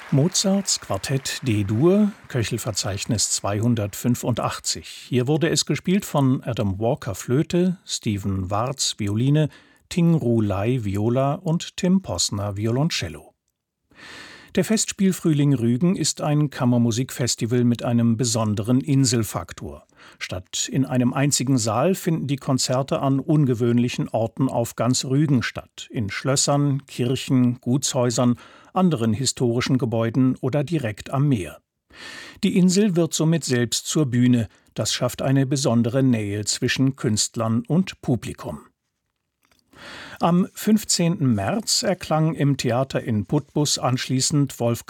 Mozarts Quartett D-Dur, Köchelverzeichnis 285. Hier wurde es gespielt von Adam Walker Flöte, Stephen Warz Violine, Ting Ru Lai Viola und Tim Posner Violoncello. Der Festspielfrühling Rügen ist ein Kammermusikfestival mit einem besonderen Inselfaktor. Statt in einem einzigen Saal finden die Konzerte an ungewöhnlichen Orten auf ganz Rügen statt, in Schlössern, Kirchen, Gutshäusern, anderen historischen Gebäuden oder direkt am Meer. Die Insel wird somit selbst zur Bühne, das schafft eine besondere Nähe zwischen Künstlern und Publikum. Am 15. März erklang im Theater in Putbus anschließend Wolfgang